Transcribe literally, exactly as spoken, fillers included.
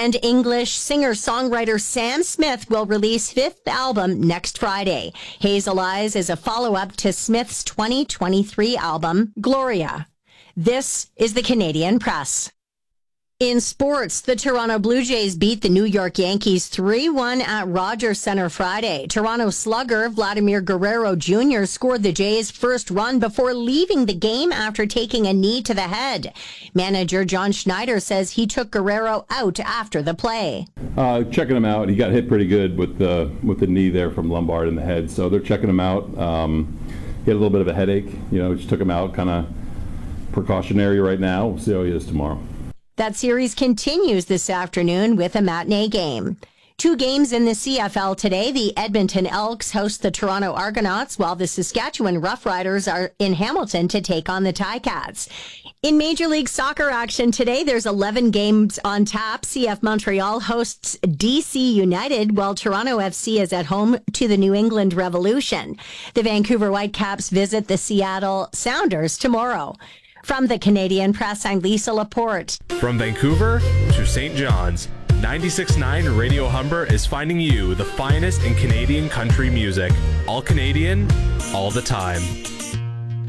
And English singer-songwriter Sam Smith will release fifth album next Friday. Hazel Eyes is a follow-up to Smith's twenty twenty-three album, Gloria. This is the Canadian Press. In sports, the Toronto Blue Jays beat the New York Yankees three one at Rogers Centre Friday. Toronto slugger Vladimir Guerrero Junior scored the Jays' first run before leaving the game after taking a knee to the head. Manager John Schneider says he took Guerrero out after the play. Uh, checking him out. He got hit pretty good with the with the knee there from Lombard in the head, so they're checking him out. Um, he had a little bit of a headache. You know, just took him out, kind of precautionary right now. We'll see how he is tomorrow. That series continues this afternoon with a matinee game. Two games in the C F L today. The Edmonton Elks host the Toronto Argonauts, while the Saskatchewan Roughriders are in Hamilton to take on the Ticats. In Major League Soccer action today, there's eleven games on tap. C F Montreal hosts D C United, while Toronto F C is at home to the New England Revolution. The Vancouver Whitecaps visit the Seattle Sounders tomorrow. From the Canadian Press, I'm Lisa Laporte. From Vancouver to Saint John's, ninety-six point nine Radio Humber is finding you the finest in Canadian country music. All Canadian, all the time.